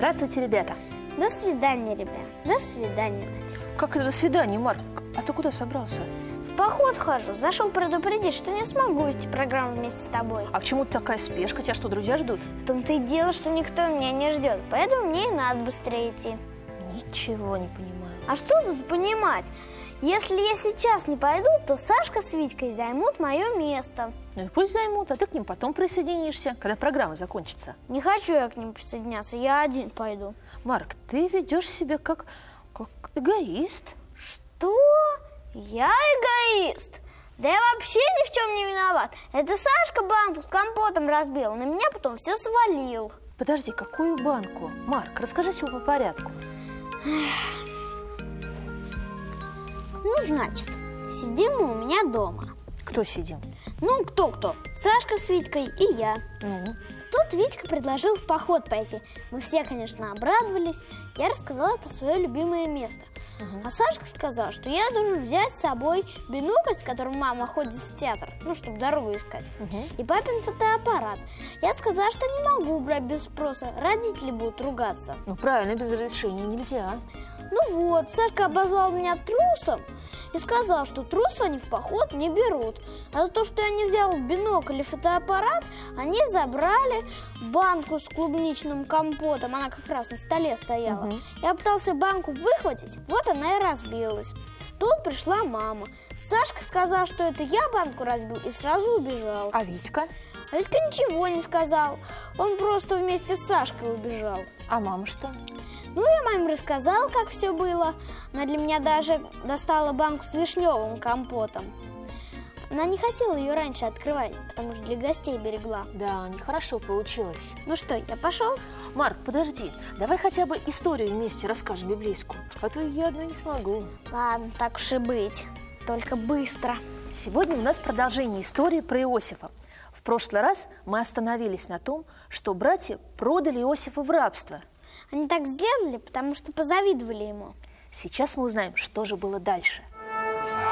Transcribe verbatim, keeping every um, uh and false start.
Здравствуйте, ребята. До свидания, ребят. До свидания, Надя. Как это до свидания, Марк? А ты куда собрался? В поход хожу. Зашел предупредить, что не смогу вести программу вместе с тобой. А к чему такая спешка? Тебя что, друзья ждут? В том-то и дело, что никто меня не ждет. Поэтому мне и надо быстрее идти. Ничего не понимаю. А что тут понимать? Если я сейчас не пойду, то Сашка с Витькой займут мое место. Ну и пусть займут, а ты к ним потом присоединишься, когда программа закончится. Не хочу я к ним присоединяться, я один пойду. Марк, ты ведешь себя как, как эгоист. Что? Я эгоист? Да я вообще ни в чем не виноват. Это Сашка банку с компотом разбил, на меня потом все свалил. Подожди, какую банку? Марк, расскажи все по порядку. Ну, значит, сидим мы у меня дома. Кто сидим? Ну, кто-кто? Сашка с Витькой и я. Ну? Тут Витька предложил в поход пойти. Мы все, конечно, обрадовались. Я рассказала про свое любимое место. Угу. А Сашка сказал, что я должен взять с собой бинокль, с которым мама ходит в театр, ну, чтобы дорогу искать, угу. и папин фотоаппарат. Я сказала, что не могу брать без спроса, родители будут ругаться. Ну, правильно, без разрешения нельзя. Ну вот, Сашка обозвал меня трусом и сказал, что трусы они в поход не берут. А за то, что я не взял бинокль и фотоаппарат, они забрали банку с клубничным компотом. Она как раз на столе стояла. Угу. Я пытался банку выхватить, вот она и разбилась. Тут пришла мама. Сашка сказал, что это я банку разбил, и сразу убежал. А Витька? А Витька ничего не сказал. Он просто вместе с Сашкой убежал. А мама что? Ну, я маме рассказала, как все было. Она для меня даже достала банку с вишневым компотом. Она не хотела ее раньше открывать, потому что для гостей берегла. Да, нехорошо получилось. Ну что, я пошел? Марк, подожди, давай хотя бы историю вместе расскажем библейскую, а то я одной не смогу. Ладно, так уж и быть, только быстро. Сегодня у нас продолжение истории про Иосифа. В прошлый раз мы остановились на том, что братья продали Иосифа в рабство. Они так сделали, потому что позавидовали ему. Сейчас мы узнаем, что же было дальше.